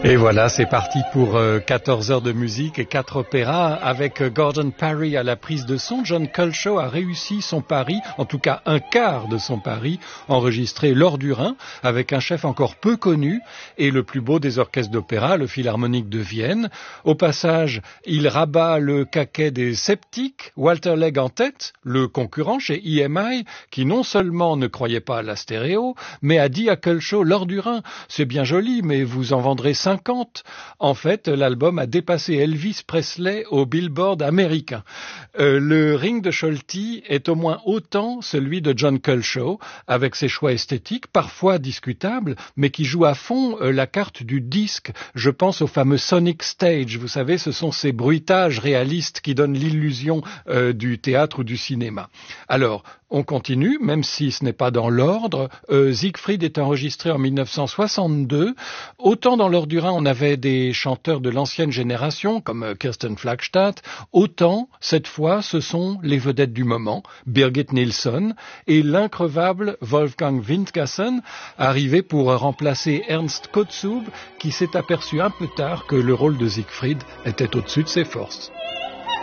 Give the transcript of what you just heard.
Et voilà, c'est parti pour 14 heures de musique et 4 opéras. Avec Gordon Parry à la prise de son, John Culshaw a réussi son pari, en tout cas un quart de son pari, enregistré lors du Rhin, avec un chef encore peu connu et le plus beau des orchestres d'opéra, le Philharmonique de Vienne. Au passage, il rabat le caquet des sceptiques, Walter Legg en tête, le concurrent chez EMI, qui non seulement ne croyait pas à la stéréo, mais a dit à Culshaw lors du Rhin, c'est bien joli, mais vous en vendrez 50. En fait, l'album a dépassé Elvis Presley au Billboard américain. Le Ring de Scholti est au moins autant celui de John Culshaw, avec ses choix esthétiques, parfois discutables, mais qui jouent à fond la carte du disque. Je pense au fameux Sonic Stage. Vous savez, ce sont ces bruitages réalistes qui donnent l'illusion du théâtre ou du cinéma. Alors, on continue, même si ce n'est pas dans l'ordre. Siegfried est enregistré en 1962. Autant dans l'ordre du Rhin, on avait des chanteurs de l'ancienne génération, comme Kirsten Flagstad. Autant, cette fois, ce sont les vedettes du moment, Birgit Nilsson et l'increvable Wolfgang Windgassen, arrivé pour remplacer Ernst Kotzub, qui s'est aperçu un peu tard que le rôle de Siegfried était au-dessus de ses forces.